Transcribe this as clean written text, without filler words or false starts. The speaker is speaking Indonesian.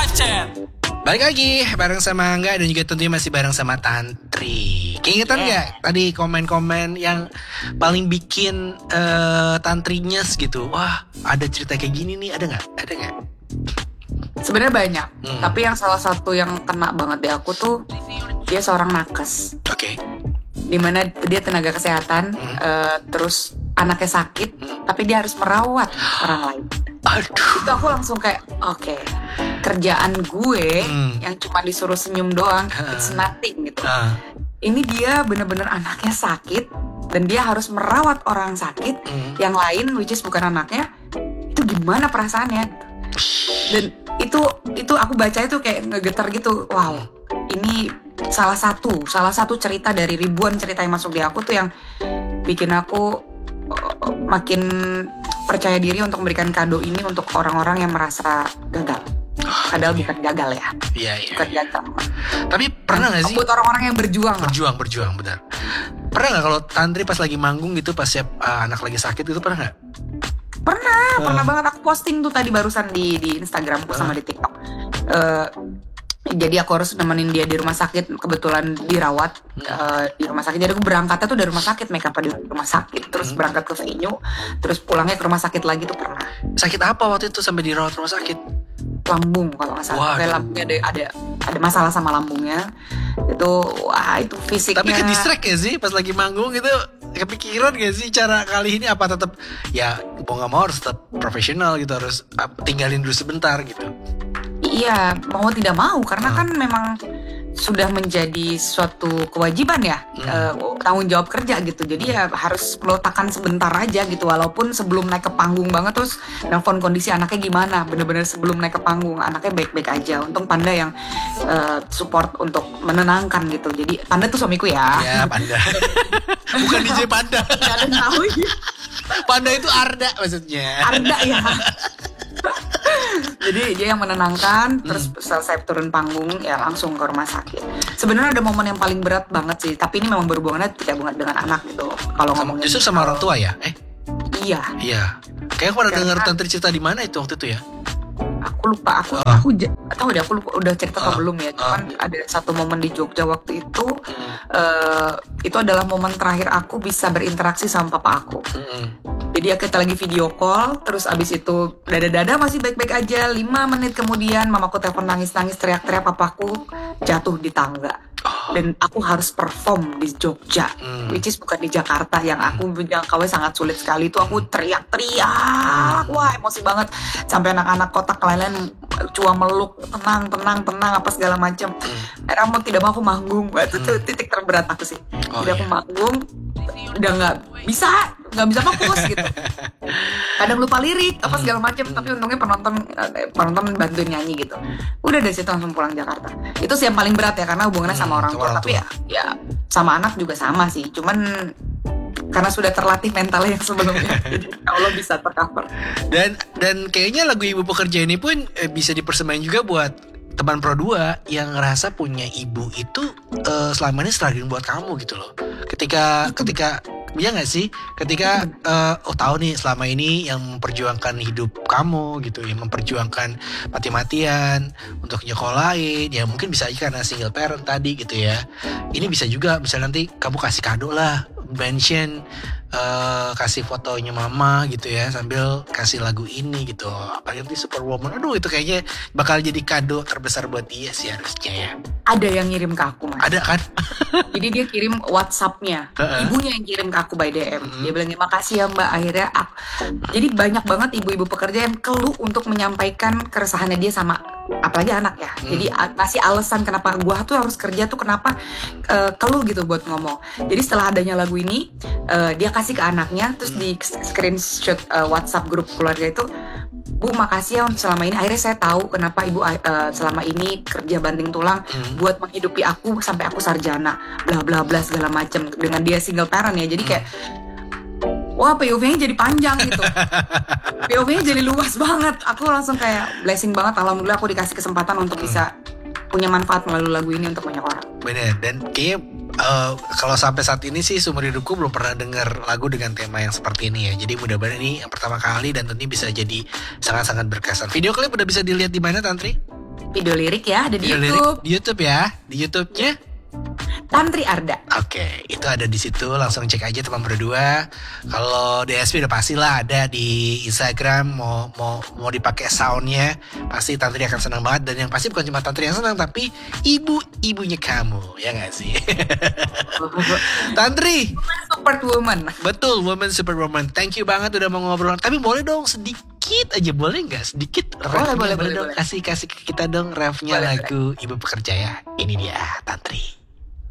Balik lagi bareng sama Angga dan juga tentunya masih bareng sama Tantri. Keingetan gak tadi komen-komen yang paling bikin Tantri nyes gitu? Wah, ada cerita kayak gini nih, ada gak? Sebenarnya banyak, tapi yang salah satu yang kena banget di aku tuh dia seorang nakes. Oke. Dimana dia tenaga kesehatan, terus anaknya sakit, tapi dia harus merawat orang lain. Aduh. Itu aku langsung kayak, oke, kerjaan gue yang cuma disuruh senyum doang, it's nothing gitu. Ini dia bener-bener anaknya sakit dan dia harus merawat orang sakit yang lain, which is bukan anaknya. Itu gimana perasaannya? Dan itu aku baca itu kayak ngegetar gitu. Wow, ini salah satu cerita dari ribuan cerita yang masuk di aku tuh yang bikin aku makin percaya diri untuk memberikan kado ini untuk orang-orang yang merasa gagal. Padahal bukan gagal ya. Iya. Bukan gagal. Tapi pernah gak sih? Buat orang-orang yang berjuang, benar. Pernah gak kalau Tantri pas lagi manggung gitu, pas anak lagi sakit gitu, pernah gak? Pernah banget. Aku posting tuh tadi barusan di Instagramku sama di TikTok. Jadi aku harus nemenin dia di rumah sakit, kebetulan dirawat di rumah sakit. Jadi aku berangkatnya tuh dari rumah sakit, make up di rumah sakit, terus berangkat ke venue, terus pulangnya ke rumah sakit lagi tuh pernah. Sakit apa waktu itu sampai dirawat rumah sakit? Lambung kalau nggak salah. Kayak lambungnya ada masalah sama lambungnya. Itu fisiknya. Tapi ke distract ya sih pas lagi manggung gitu, kepikiran gak sih cara kali ini apa tetap ya mau nggak mau harus tetap profesional gitu, harus tinggalin dulu sebentar gitu. Iya, mau tidak mau karena kan memang sudah menjadi suatu kewajiban ya, tanggung jawab kerja gitu. Jadi ya harus melupakan sebentar aja gitu, walaupun sebelum naik ke panggung banget terus nelfon kondisi anaknya gimana. Bener-bener sebelum naik ke panggung anaknya baik-baik aja. Untung Panda yang support untuk menenangkan gitu. Jadi Panda tuh suamiku ya. Ya Panda. Bukan DJ Panda. Gak ada yang tahu ya. Panda itu Arda maksudnya. Arda ya. Jadi dia yang menenangkan, terus selesai turun panggung ya langsung ke rumah sakit. Sebenarnya ada momen yang paling berat banget sih, tapi ini memang berhubungannya tidak dengan anak gitu. Kalau ngomongin justru sama orang tua ya? Iya. Kayak aku pernah dengar Tantri cerita di mana itu waktu itu ya? Aku lupa, aku tahu deh, aku lupa udah cerita atau belum ya. Cuman ada satu momen di Jogja waktu itu, itu adalah momen terakhir aku bisa berinteraksi sama papa aku. Jadi kita lagi video call, terus abis itu dada-dada masih baik-baik aja. 5 menit kemudian mamaku telepon nangis-nangis teriak-teriak, papaku jatuh di tangga. Dan aku harus perform di Jogja, which is bukan di Jakarta yang aku menjangkaunya sangat sulit sekali. Itu aku teriak-teriak, wah emosi banget. Sampai anak-anak kotak lain-lain cuma meluk, tenang apa segala macam. Akhirnya mau tidak mau aku manggung, itu titik terberat aku sih. Jadi aku manggung, udah nggak bisa fokus gitu. Kadang lupa lirik apa segala macam, tapi untungnya penonton bantuin nyanyi gitu. Udah dari situ langsung pulang Jakarta. Itu sih yang paling berat ya, karena hubungannya sama orang tua. Tapi ya sama anak juga sama sih. Cuman karena sudah terlatih mentalnya yang sebelumnya, jadi Allah bisa tercover. Dan kayaknya lagu Ibu Pekerja ini pun bisa dipersembahkan juga buat teman Pro 2 yang ngerasa punya ibu itu selama ini struggling buat kamu gitu loh. Ketika ya nggak sih, ketika tahu nih selama ini yang memperjuangkan hidup kamu gitu, yang memperjuangkan mati-matian untuk nyekolahin, ya mungkin bisa aja karena single parent tadi gitu ya. Ini bisa juga, misalnya nanti kamu kasih kado lah, mention kasih fotonya mama gitu ya, sambil kasih lagu ini gitu, apalagi nanti Superwoman. Aduh, itu kayaknya bakal jadi kado terbesar buat dia sih harusnya ya. Ada yang ngirim ke aku, Mas. Ada kan? Jadi dia kirim WhatsApp-nya, ibunya yang kirim ke aku by DM. Dia bilang, makasih ya Mbak. Akhirnya jadi banyak banget ibu-ibu pekerja yang keluh untuk menyampaikan keresahannya dia sama apalagi anak ya. Jadi ngasih alasan kenapa gua tuh harus kerja tuh, kenapa keluh gitu buat ngomong. Jadi setelah adanya lagu ini, dia kasih ke anaknya, terus di screenshot WhatsApp grup keluarga itu, Bu, makasih ya untuk selama ini. Akhirnya saya tahu kenapa Ibu selama ini kerja banting tulang buat menghidupi aku sampai aku sarjana, bla bla bla segala macam. Dengan dia single parent ya, jadi kayak wah, POV-nya jadi panjang gitu. POV-nya jadi luas banget. Aku langsung kayak blessing banget. Alhamdulillah aku dikasih kesempatan untuk bisa punya manfaat melalui lagu ini untuk banyak orang. Bener, dan kayaknya kalau sampai saat ini sih seumur hidupku belum pernah dengar lagu dengan tema yang seperti ini ya. Jadi mudah-mudahan ini yang pertama kali dan tentunya bisa jadi sangat-sangat berkesan. Video klip udah bisa dilihat di mana, Tantri? video lirik ya, ada di Video lirik YouTube. di YouTube ya, di YouTube-nya. Tantri Arda. Oke, itu ada di situ, langsung cek aja teman berdua. Kalau DSP udah pasti lah ada di Instagram, mau dipakai soundnya, pasti Tantri akan senang banget. Dan yang pasti bukan cuma Tantri yang senang, tapi ibu-ibunya kamu, ya nggak sih? Tantri, Super woman. betul, woman super woman. Thank you banget udah mau ngobrol. Tapi boleh dong sedikit aja, boleh nggak sedikit? Boleh Dong, boleh. kasih ke kita dong refnya Boleh, lagu Ibu Pekerja ya. Ini dia Tantri.